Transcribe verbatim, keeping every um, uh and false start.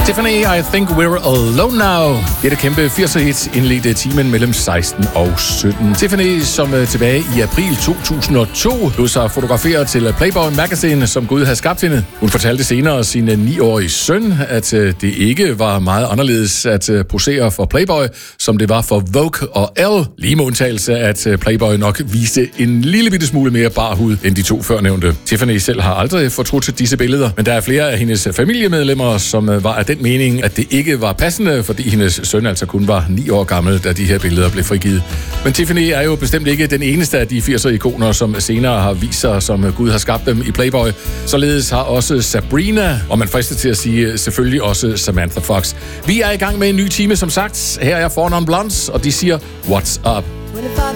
Tiffany, I think we're alone now. Dette kæmpe firser-hit indledte timen mellem seksten og sytten. Tiffany, som tilbage i april to tusind og to lod sig fotografere til Playboy Magazine, som Gud havde skabt hende. Hun fortalte senere sin niårige søn, at det ikke var meget anderledes at posere for Playboy, som det var for Vogue og Elle. Lige med undtagelse, at Playboy nok viste en lille bitte smule mere bar hud end de to førnævnte. Tiffany selv har aldrig fortrudt disse billeder, men der er flere af hendes familiemedlemmer, som var af den mening, at det ikke var passende, fordi hendes søn altså kun var ni år gammel, da de her billeder blev frigivet. Men Tiffany er jo bestemt ikke den eneste af de firser-ikoner, som senere har vist sig, som Gud har skabt dem i Playboy. Således har også Sabrina, og man frister til at sige selvfølgelig også Samantha Fox. Vi er i gang med en ny time, som sagt. Her er Four Non Blondes, og de siger What's Up?